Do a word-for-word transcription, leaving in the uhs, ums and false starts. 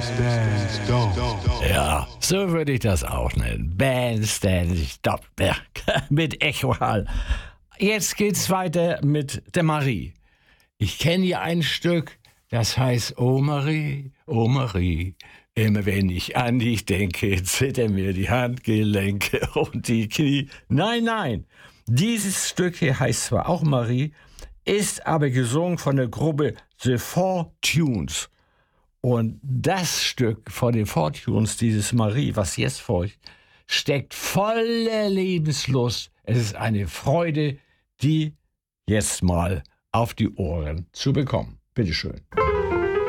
Stop. Ja, so würde ich das auch nennen. Bandstand Stop. Ja, mit Echohall. Jetzt geht's weiter mit der Marie. Ich kenne hier ein Stück, das heißt Oh Marie, oh Marie. Immer wenn ich an dich denke, zittern mir die Handgelenke und die Knie. Nein, nein. Dieses Stück hier heißt zwar auch Marie, ist aber gesungen von der Gruppe The Four Tunes. Und das Stück von den Four Tunes, dieses Marie, was jetzt folgt, steckt voller Lebenslust. Es ist eine Freude, die jetzt mal auf die Ohren zu bekommen. Bitteschön.